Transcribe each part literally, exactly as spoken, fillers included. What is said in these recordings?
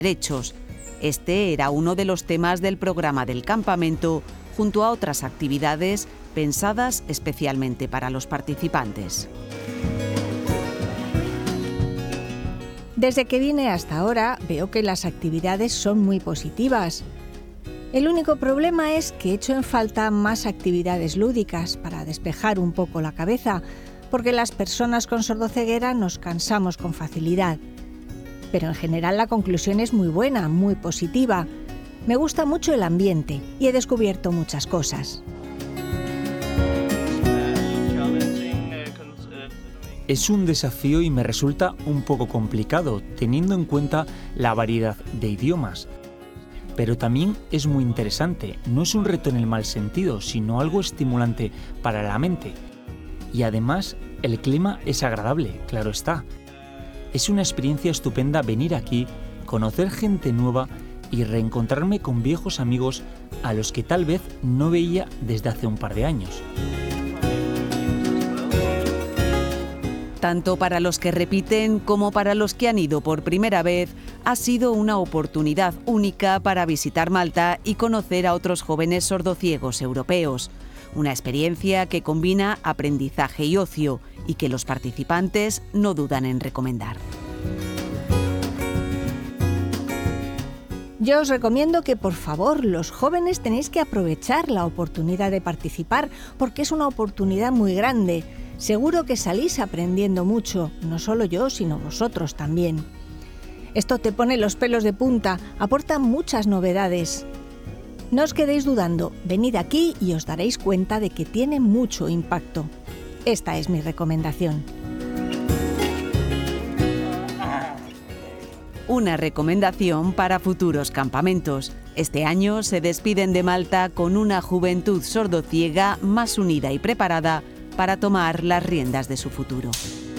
derechos. Este era uno de los temas del programa del campamento, junto a otras actividades pensadas especialmente para los participantes. Desde que vine hasta ahora veo que las actividades son muy positivas. El único problema es que echo en falta más actividades lúdicas para despejar un poco la cabeza, porque las personas con sordoceguera nos cansamos con facilidad. Pero en general la conclusión es muy buena, muy positiva. Me gusta mucho el ambiente y he descubierto muchas cosas. Es un desafío y me resulta un poco complicado, teniendo en cuenta la variedad de idiomas. Pero también es muy interesante, no es un reto en el mal sentido, sino algo estimulante para la mente. Y además, el clima es agradable, claro está. Es una experiencia estupenda venir aquí, conocer gente nueva y reencontrarme con viejos amigos a los que tal vez no veía desde hace un par de años. Tanto para los que repiten como para los que han ido por primera vez, ha sido una oportunidad única para visitar Malta y conocer a otros jóvenes sordociegos europeos. Una experiencia que combina aprendizaje y ocio y que los participantes no dudan en recomendar. Yo os recomiendo que, por favor, los jóvenes tenéis que aprovechar la oportunidad de participar, porque es una oportunidad muy grande. Seguro que salís aprendiendo mucho, no solo yo, sino vosotros también. Esto te pone los pelos de punta, aporta muchas novedades. No os quedéis dudando, venid aquí y os daréis cuenta de que tiene mucho impacto. Esta es mi recomendación. Una recomendación para futuros campamentos. Este año se despiden de Malta con una juventud sordociega más unida y preparada para tomar las riendas de su futuro.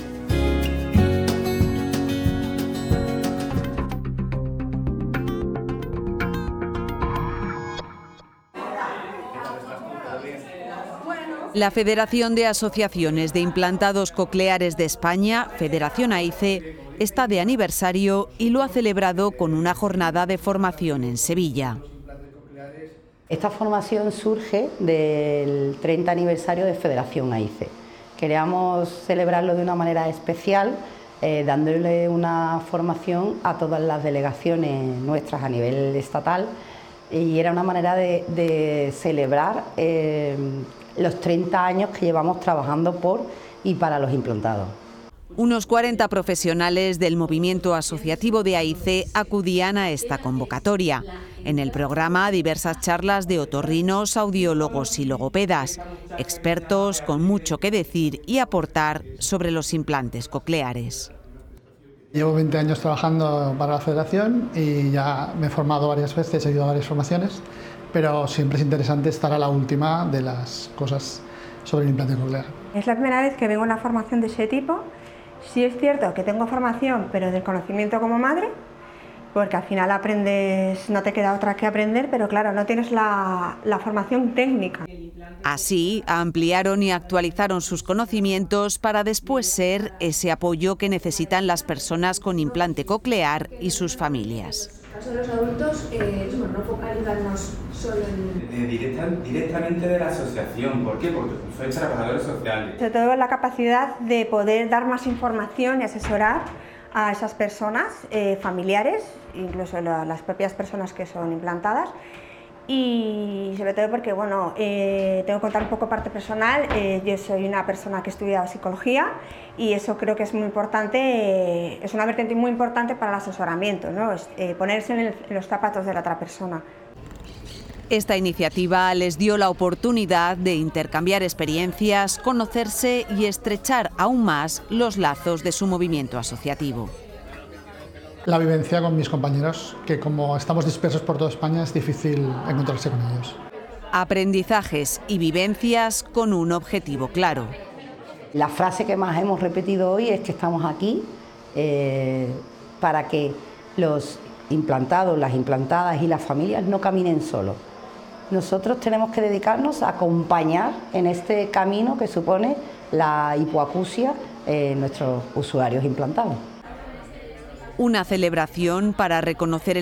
La Federación de Asociaciones de Implantados Cocleares de España, Federación AICE, está de aniversario y lo ha celebrado con una jornada de formación en Sevilla. Esta formación surge del treinta aniversario de Federación AICE. Queríamos celebrarlo de una manera especial, eh, dándole una formación a todas las delegaciones nuestras a nivel estatal, y era una manera de, de celebrar eh, los treinta años que llevamos trabajando por y para los implantados. Unos cuarenta profesionales del movimiento asociativo de AICE acudían a esta convocatoria. En el programa, diversas charlas de otorrinos, audiólogos y logopedas, expertos con mucho que decir y aportar sobre los implantes cocleares. Llevo veinte años trabajando para la Federación y ya me he formado varias veces, he ido a varias formaciones, pero siempre es interesante estar a la última de las cosas sobre el implante coclear. Es la primera vez que vengo a una formación de ese tipo. Sí es cierto que tengo formación, pero del conocimiento como madre, porque al final aprendes, no te queda otra que aprender, pero claro, no tienes la, la formación técnica. Así, ampliaron y actualizaron sus conocimientos para después ser ese apoyo que necesitan las personas con implante coclear y sus familias. En el caso de los adultos, eh, bueno, no focalizarnos solo en... Directa, directamente de la asociación. ¿Por qué? Porque sois trabajadores sociales. Sobre todo la capacidad de poder dar más información y asesorar a esas personas, eh, familiares, incluso la, las propias personas que son implantadas. Y sobre todo porque, bueno, eh, tengo que contar un poco parte personal. Eh, yo soy una persona que he estudiado psicología y eso creo que es muy importante, eh, es una vertiente muy importante para el asesoramiento, ¿no? Es, eh, ponerse en, el, en los zapatos de la otra persona. Esta iniciativa les dio la oportunidad de intercambiar experiencias, conocerse y estrechar aún más los lazos de su movimiento asociativo. La vivencia con mis compañeros, que como estamos dispersos por toda España es difícil encontrarse con ellos. Aprendizajes y vivencias con un objetivo claro. La frase que más hemos repetido hoy es que estamos aquí eh, para que los implantados, las implantadas y las familias no caminen solos. Nosotros tenemos que dedicarnos a acompañar en este camino que supone la hipoacusia en nuestros usuarios implantados. Una celebración para reconocer el